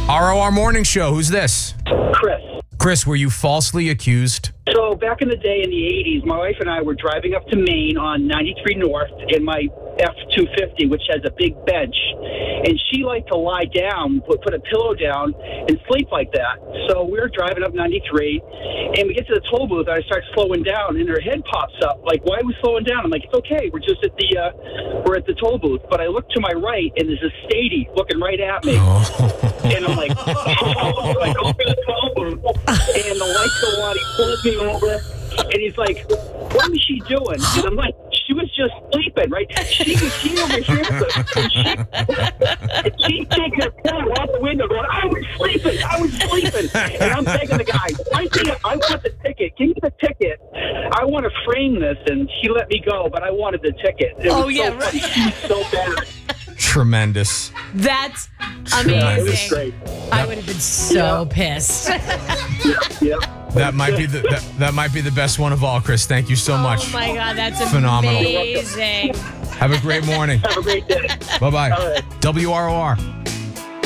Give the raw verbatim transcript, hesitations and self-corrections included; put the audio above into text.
R O R Morning Show. Who's this? Chris. Chris, were you falsely accused? So back in the day in the eighties, my wife and I were driving up to Maine on ninety-three North in my F two fifty, which has a big bench. And she liked to lie down, put, put a pillow down, and sleep like that. So we were driving up ninety-three, and we get to the toll booth, and I start slowing down, and her head pops up. Like, why are we slowing down? I'm like, it's okay. We're just at the uh, we're at the toll booth. But I look to my right, and there's a statey looking right at me. Oh. And I'm like, oh, like, over the toll booth. And the lights go on. He pulls me over, and he's like, what was she doing? And I'm like, she was just sleeping, right? She she over here, and she, and she taking her phone off the window, going, I was sleeping, I was sleeping. And I'm begging the guy, I think I want the ticket. Give me the ticket. I want to frame this. And she let me go, but I wanted the ticket. It Oh, was yeah, so right. funny. She was so bad. Tremendous. That's Yeah, it was amazing. great. I would have been so Yeah. pissed. Yeah. That might be the that, that might be the best one of all, Chris. Thank you so much. Oh my God, that's Phenomenal. amazing. Have a great morning. Have a great day. Bye bye. All right. W R O R.